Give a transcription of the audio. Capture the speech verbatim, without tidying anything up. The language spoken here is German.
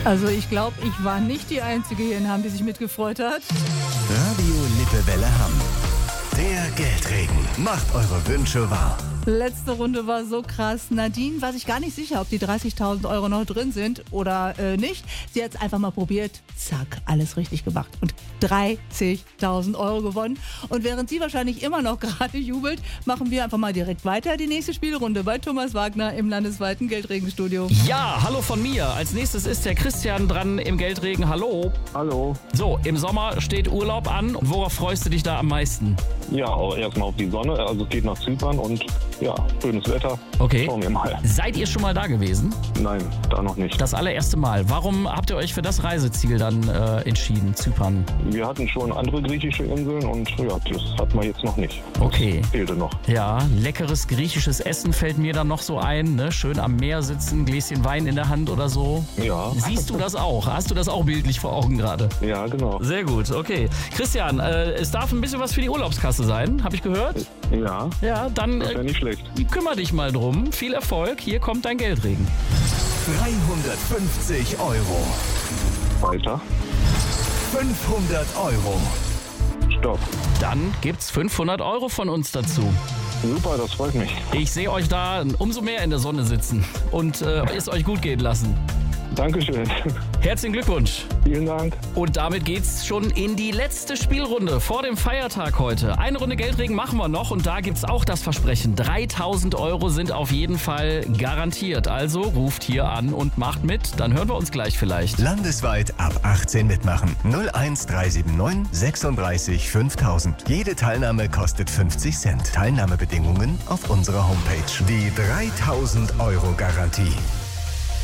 Also ich glaube, ich war nicht die Einzige hier in Hamm, die sich mitgefreut hat. Radio Lippewelle Hamm. Der Geldregen macht eure Wünsche wahr. Letzte Runde war so krass. Nadine war sich gar nicht sicher, ob die dreißigtausend Euro noch drin sind oder äh, nicht. Sie hat es einfach mal probiert. Zack, alles richtig gemacht. Und dreißigtausend Euro gewonnen. Und während sie wahrscheinlich immer noch gerade jubelt, machen wir einfach mal direkt weiter. Die nächste Spielrunde bei Thomas Wagner im landesweiten Geldregenstudio. Ja, hallo von mir. Als nächstes ist der Christian dran im Geldregen. Hallo. Hallo. So, im Sommer steht Urlaub an. Worauf freust du dich da am meisten? Ja, erstmal auf die Sonne. Also es geht nach Zypern und ja, schönes Wetter. Okay. Schauen wir mal. Seid ihr schon mal da gewesen? Nein, da noch nicht. Das allererste Mal. Warum habt ihr euch für das Reiseziel dann äh, entschieden, Zypern? Wir hatten schon andere griechische Inseln und ja, das hat man jetzt noch nicht. Okay. Das fehlte noch. Ja, leckeres griechisches Essen fällt mir dann noch so ein. Ne? Schön am Meer sitzen, Gläschen Wein in der Hand oder so. Ja. Siehst du das auch? Hast du das auch bildlich vor Augen gerade? Ja, genau. Sehr gut, okay. Christian, äh, es darf ein bisschen was für die Urlaubskasse sein, habe ich gehört? Ja, Ja, dann das wäre äh, nicht schlecht. kümmere dich mal drum. Viel Erfolg, hier kommt dein Geldregen. dreihundertfünfzig Euro. Weiter. fünfhundert Euro. Stopp. Dann gibt's fünfhundert Euro von uns dazu. Super, das freut mich. Ich sehe euch da umso mehr in der Sonne sitzen und äh, es euch gut gehen lassen. Dankeschön. Herzlichen Glückwunsch. Vielen Dank. Und damit geht's schon in die letzte Spielrunde vor dem Feiertag heute. Eine Runde Geldregen machen wir noch und da gibt's auch das Versprechen. dreitausend Euro sind auf jeden Fall garantiert. Also ruft hier an und macht mit. Dann hören wir uns gleich vielleicht. Landesweit ab achtzehn mitmachen. null eins drei sieben neun sechsunddreißig fünftausend. Jede Teilnahme kostet fünfzig Cent. Teilnahmebedingungen auf unserer Homepage. Die dreitausend Euro Garantie.